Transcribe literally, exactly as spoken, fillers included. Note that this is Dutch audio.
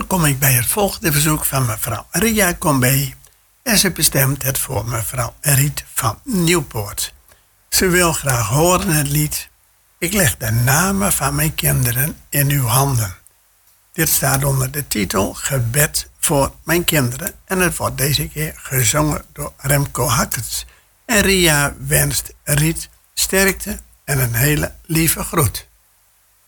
kom ik bij het volgende verzoek van mevrouw Ria Combé. En ze bestemt het voor mevrouw Riet van Nieuwpoort. Ze wil graag horen het lied Ik leg de namen van mijn kinderen in uw handen. Dit staat onder de titel Gebed voor mijn kinderen. En het wordt deze keer gezongen door Remco Hackens. En Ria wenst Riet sterkte en een hele lieve groet.